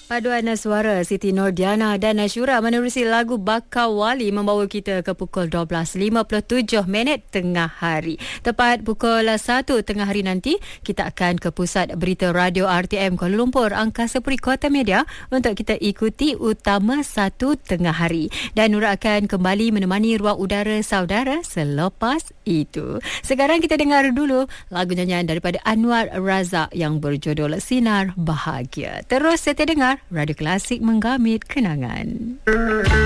Paduan suara Siti Nordiana dan Ashura menerusi lagu Bakawali membawa kita ke pukul 12.57 tengah hari. Tepat pukul 1 tengah hari nanti, kita akan ke pusat berita radio RTM Kuala Lumpur, Angkasa Puri Kota Media untuk kita ikuti utama 1 tengah hari. Dan Nura akan kembali menemani ruang udara saudara selepas itu. Sekarang kita dengar dulu lagu nyanyian daripada Anwar Razak yang berjudul Sinar Bahagia. Terus setia dengar Radio Klasik Menggamit Kenangan.